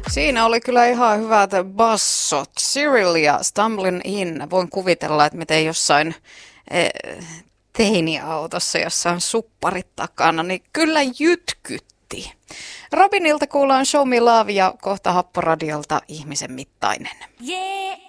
Siinä oli kyllä ihan hyvät bassot. Cyril ja Stumbling In. Voin kuvitella, että miten jossain teiniautossa, jossa on supparit takana, niin kyllä jytkytti. Robinilta kuullaan Show Me Love ja kohta Happoradiolta Ihmisen mittainen. Yeah.